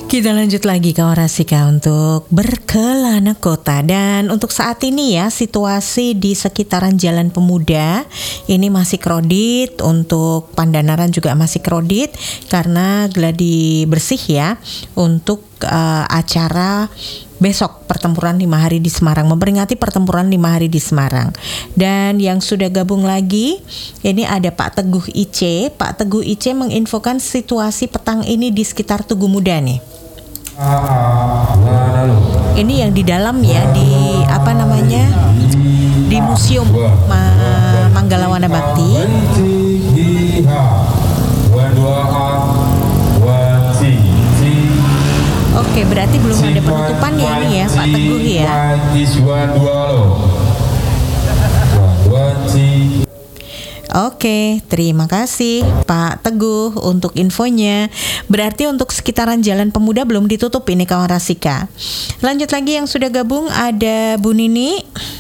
Kita lanjut lagi kawan Rasika untuk berkelana kota. Dan untuk saat ini ya, situasi di sekitaran Jalan Pemuda ini masih kredit. Untuk Pandanaran juga masih kredit karena gladi bersih ya untuk acara besok pertempuran 5 hari di Semarang, memperingati pertempuran 5 hari di Semarang. Dan yang sudah gabung lagi ini ada Pak Teguh IC. Pak Teguh IC menginfokan situasi petang ini di sekitar Tugu Muda nih. Ini yang di dalam ya, di apa namanya, di Museum Manggalawana Bakti. Oke, berarti belum ada penutupan ya ini ya Pak Teguh ya. Oke, terima kasih Pak Teguh untuk infonya. Berarti untuk sekitaran Jalan Pemuda belum ditutup ini kawan Rasika. Lanjut lagi yang sudah gabung ada Bu Nini.